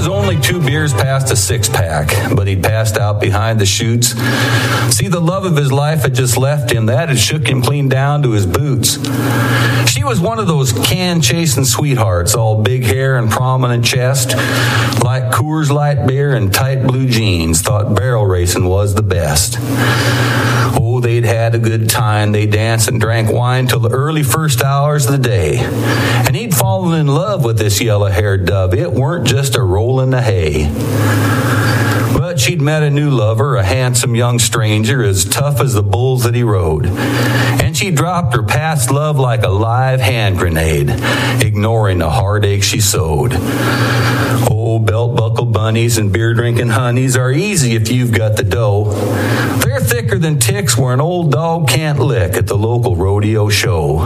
was only 2 beers past a 6-pack, but he'd passed out behind the chutes. See, the love of his life had just left him. That had shook him clean down to his boots. She was one of those can-chasing sweethearts, all big hair and prominent chest, like Coors Light beer and tight blue jeans, thought barrel racing was the best. Oh, they'd had a good time. They danced and drank wine till the early first hours of the day. And he'd fallen in love with this yellow-haired dove. It weren't just a roll in the hay. But she'd met a new lover, a handsome young stranger, as tough as the bulls that he rode. And she dropped her past love like a live hand grenade, ignoring the heartache she sowed. Oh, belt-buckle bunnies and beer-drinking honeys are easy if you've got the dough. They're thicker than ticks where an old dog can't lick at the local rodeo show.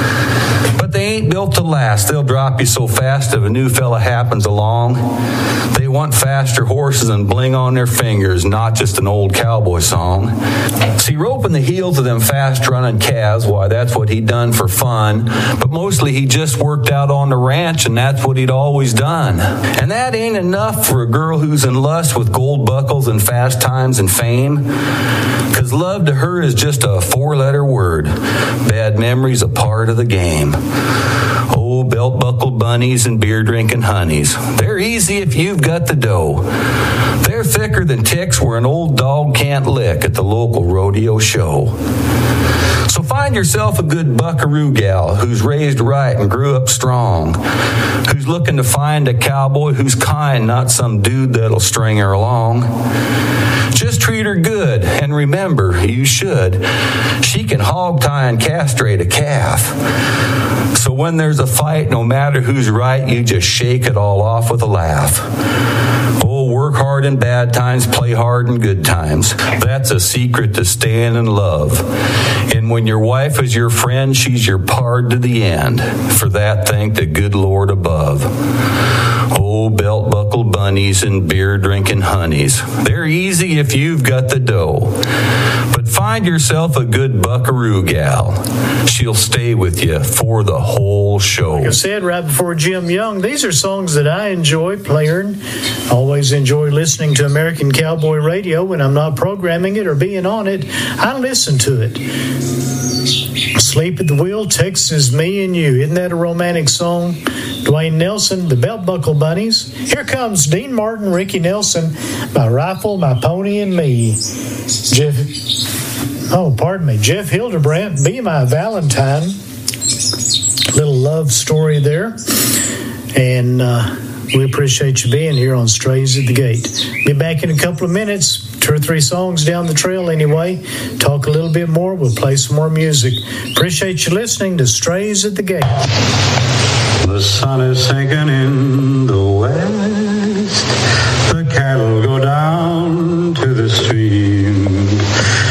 But they ain't built to last. They'll drop you so fast if a new fella happens along. They want faster horses and bling on their fingers, not just an old cowboy song. See, roping the heels of them fast-running calves, why, that's what he'd done for fun. But mostly he just worked out on the ranch, and that's what he'd always done. And that ain't enough for a girl who's in lust with gold buckles and fast times and fame. 'Cause love to her is just a 4-letter word. Bad memories a part of the game. Oh, belt-buckle bunnies and beer-drinking honeys. They're easy if you've got the dough. They're thicker than ticks where an old dog can't lick at the local rodeo show. So find yourself a good buckaroo gal who's raised right and grew up strong, who's looking to find a cowboy who's kind, not some dude that'll string her along. Just treat her good, and remember, you should. She can hog tie and castrate a calf. So when there's a fight, no matter who's right, you just shake it all off with a laugh. Oh, work hard in bad times, play hard in good times. That's a secret to staying in love. And when your wife is your friend, she's your pard to the end. For that, thank the good Lord above. Oh, belt-buckle bunnies and beer-drinking honeys. They're easy if you've got the dough. But find yourself a good buckaroo gal. She'll stay with you for the whole show. Like I said right before Jim Young, these are songs that I enjoy playing. Always enjoy listening to American Cowboy Radio. When I'm not programming it or being on it, I listen to it. Sleep at the Wheel, Texas, Me and You. Isn't that a romantic song? Dwayne Nelson, the Belt Buckle Bunnies. Here comes Dean Martin, Ricky Nelson, My Rifle, My Pony, and Me. Jeff Hildebrandt, Be My Valentine. Little love story there. And we appreciate you being here on Strays at the Gate. Be back in a couple of minutes. 2 or 3 songs down the trail anyway. Talk a little bit more. We'll play some more music. Appreciate you listening to Strays at the Gate. The sun is sinking in the west.